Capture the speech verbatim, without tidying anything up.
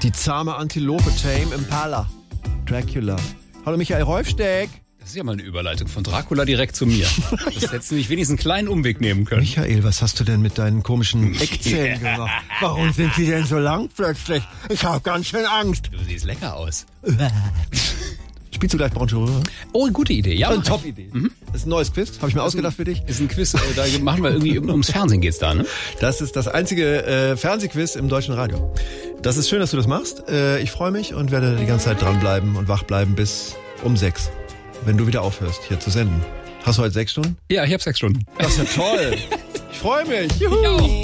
Die zahme Antilope, Tame Impala, Dracula. Hallo Michael Rolfsteck. Das ist ja mal eine Überleitung von Dracula direkt zu mir. Das hättest du nicht wenigstens einen kleinen Umweg nehmen können. Michael, was hast du denn mit deinen komischen Eckzähnen gemacht? Warum sind die denn so lang plötzlich? Ich habe ganz schön Angst. Du siehst lecker aus. Spielst du gleich Braunschweig? Oh, gute Idee. Ja, eine Top-Idee. Mhm. Das ist ein neues Quiz, habe ich mir ausgedacht für dich. Ist ein Quiz, äh, da machen wir irgendwie, ums Fernsehen geht's da, ne? Das ist das einzige äh, Fernsehquiz im deutschen Radio. Das ist schön, dass du das machst. Äh, ich freue mich und werde die ganze Zeit dranbleiben und wach bleiben bis um sechs. Wenn du wieder aufhörst, hier zu senden. Hast du heute sechs Stunden? Ja, ich habe sechs Stunden. Das ist ja toll. Ich freue mich. Juhu. Ich auch.